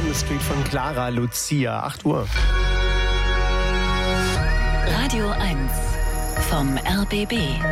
the Street von Clara Lucia. 8 Uhr. Radio 1 vom RBB.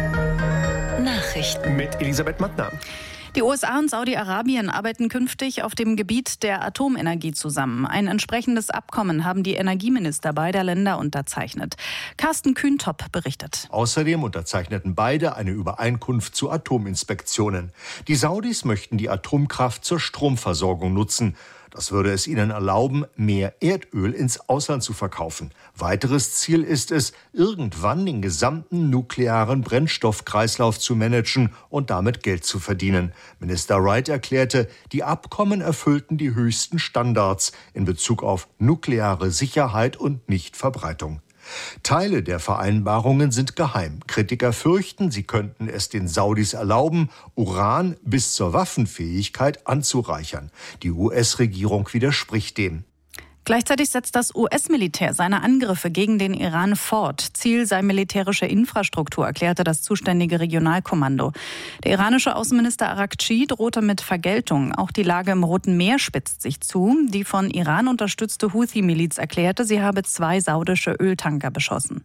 Nachrichten. Mit Elisabeth Mattner. Die USA und Saudi-Arabien arbeiten künftig auf dem Gebiet der Atomenergie zusammen. Ein entsprechendes Abkommen haben die Energieminister beider Länder unterzeichnet. Carsten Kühntop berichtet. Außerdem unterzeichneten beide eine Übereinkunft zu Atominspektionen. Die Saudis möchten die Atomkraft zur Stromversorgung nutzen. Das würde es ihnen erlauben, mehr Erdöl ins Ausland zu verkaufen. Weiteres Ziel ist es, irgendwann den gesamten nuklearen Brennstoffkreislauf zu managen und damit Geld zu verdienen. Minister Wright erklärte, die Abkommen erfüllten die höchsten Standards in Bezug auf nukleare Sicherheit und Nichtverbreitung. Teile der Vereinbarungen sind geheim. Kritiker fürchten, sie könnten es den Saudis erlauben, Uran bis zur Waffenfähigkeit anzureichern. Die US-Regierung widerspricht dem. Gleichzeitig setzt das US-Militär seine Angriffe gegen den Iran fort. Ziel sei militärische Infrastruktur, erklärte das zuständige Regionalkommando. Der iranische Außenminister Araghchi drohte mit Vergeltung. Auch die Lage im Roten Meer spitzt sich zu. Die von Iran unterstützte Houthi-Miliz erklärte, sie habe 2 saudische Öltanker beschossen.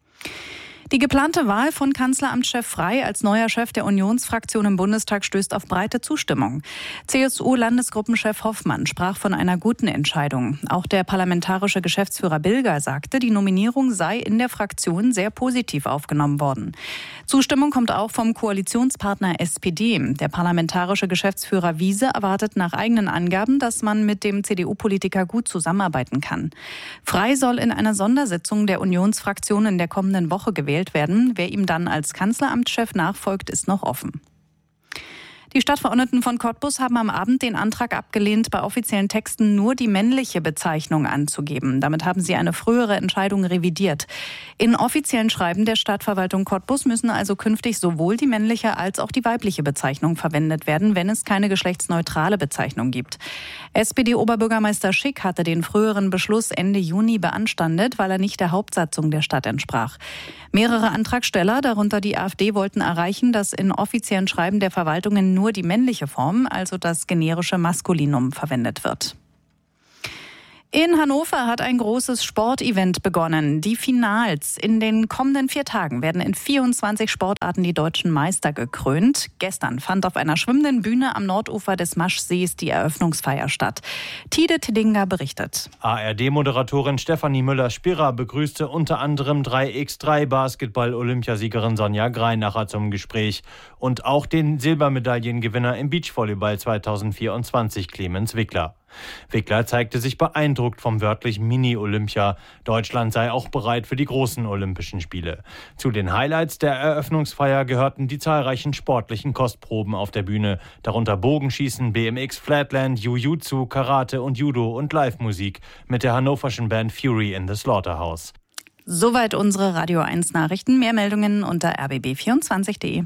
Die geplante Wahl von Kanzleramtschef Frey als neuer Chef der Unionsfraktion im Bundestag stößt auf breite Zustimmung. CSU-Landesgruppenchef Hoffmann sprach von einer guten Entscheidung. Auch der parlamentarische Geschäftsführer Bilger sagte, die Nominierung sei in der Fraktion sehr positiv aufgenommen worden. Zustimmung kommt auch vom Koalitionspartner SPD. Der parlamentarische Geschäftsführer Wiese erwartet nach eigenen Angaben, dass man mit dem CDU-Politiker gut zusammenarbeiten kann. Frey soll in einer Sondersitzung der Unionsfraktion in der kommenden Woche gewählt werden. Wer ihm dann als Kanzleramtschef nachfolgt, ist noch offen. Die Stadtverordneten von Cottbus haben am Abend den Antrag abgelehnt, bei offiziellen Texten nur die männliche Bezeichnung anzugeben. Damit haben sie eine frühere Entscheidung revidiert. In offiziellen Schreiben der Stadtverwaltung Cottbus müssen also künftig sowohl die männliche als auch die weibliche Bezeichnung verwendet werden, wenn es keine geschlechtsneutrale Bezeichnung gibt. SPD-Oberbürgermeister Schick hatte den früheren Beschluss Ende Juni beanstandet, weil er nicht der Hauptsatzung der Stadt entsprach. Mehrere Antragsteller, darunter die AfD, wollten erreichen, dass in offiziellen Schreiben der Verwaltungen nur die männliche Form, also das generische Maskulinum, verwendet wird. In Hannover hat ein großes Sportevent begonnen. Die Finals. In den kommenden 4 Tagen werden in 24 Sportarten die deutschen Meister gekrönt. Gestern fand auf einer schwimmenden Bühne am Nordufer des Maschsees die Eröffnungsfeier statt. Tide Tiddinger berichtet. ARD-Moderatorin Stefanie Müller-Spira begrüßte unter anderem 3x3-Basketball-Olympiasiegerin Sonja Greinacher zum Gespräch und auch den Silbermedaillengewinner im Beachvolleyball 2024 Clemens Wickler. Wickler zeigte sich beeindruckt vom wörtlich Mini-Olympia. Deutschland sei auch bereit für die großen Olympischen Spiele. Zu den Highlights der Eröffnungsfeier gehörten die zahlreichen sportlichen Kostproben auf der Bühne, darunter Bogenschießen, BMX, Flatland, Jiu-Jitsu, Karate und Judo und Live-Musik mit der hannoverschen Band Fury in the Slaughterhouse. Soweit unsere Radio 1 Nachrichten. Mehr Meldungen unter rbb24.de.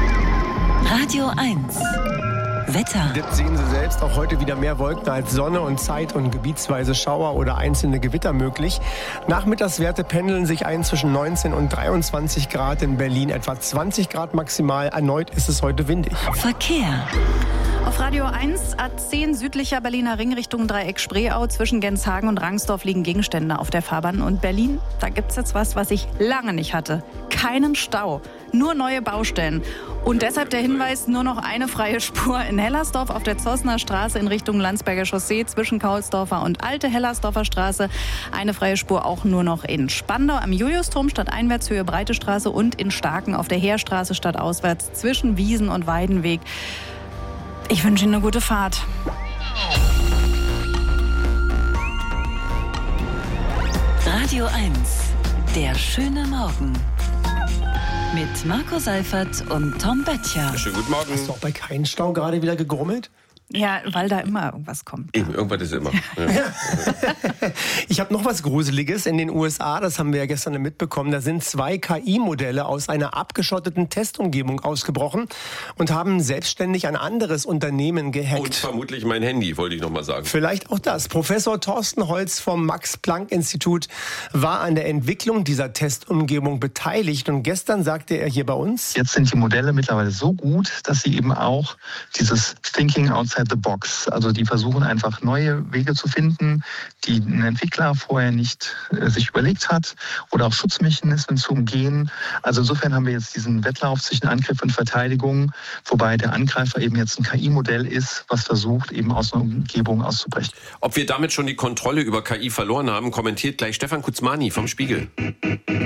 Radio 1 Wetter. Jetzt sehen Sie selbst, auch heute wieder mehr Wolken als Sonne und Zeit- und gebietsweise Schauer oder einzelne Gewitter möglich. Nachmittagswerte pendeln sich ein zwischen 19 und 23 Grad in Berlin, etwa 20 Grad maximal. Erneut ist es heute windig. Verkehr. Auf Radio 1, A10 südlicher Berliner Ring Richtung Dreieck Spreeau. Zwischen Genshagen und Rangsdorf liegen Gegenstände auf der Fahrbahn. Und Berlin, da gibt's jetzt was ich lange nicht hatte. Keinen Stau, nur neue Baustellen. Und deshalb der Hinweis, nur noch eine freie Spur in Hellersdorf auf der Zossner Straße in Richtung Landsberger Chaussee zwischen Kaulsdorfer und Alte Hellersdorfer Straße. Eine freie Spur auch nur noch in Spandau am Juliusturm stadteinwärts Höhe Breite Straße und in Starken auf der Heerstraße stadtauswärts zwischen Wiesen und Weidenweg. Ich wünsche Ihnen eine gute Fahrt. Radio 1, der schöne Morgen. Mit Marco Seifert und Tom Böttcher. Schönen guten Morgen. Hast du auch bei keinem Stau gerade wieder gegrummelt? Ja, weil da immer irgendwas kommt. Eben, irgendwas ist immer. Ja. Ich habe noch was Gruseliges in den USA, das haben wir ja gestern mitbekommen. Da sind 2 KI-Modelle aus einer abgeschotteten Testumgebung ausgebrochen und haben selbstständig ein anderes Unternehmen gehackt. Und vermutlich mein Handy, wollte ich noch mal sagen. Vielleicht auch das. Professor Thorsten Holz vom Max-Planck-Institut war an der Entwicklung dieser Testumgebung beteiligt. Und gestern sagte er hier bei uns: Jetzt sind die Modelle mittlerweile so gut, dass sie eben auch dieses Thinking outside outside the box. Also die versuchen einfach neue Wege zu finden, die ein Entwickler vorher nicht sich überlegt hat, oder auch Schutzmechanismen zu umgehen. Also insofern haben wir jetzt diesen Wettlauf zwischen Angriff und Verteidigung, wobei der Angreifer eben jetzt ein KI-Modell ist, was versucht, eben aus einer Umgebung auszubrechen. Ob wir damit schon die Kontrolle über KI verloren haben, kommentiert gleich Stefan Kuzmani vom Spiegel.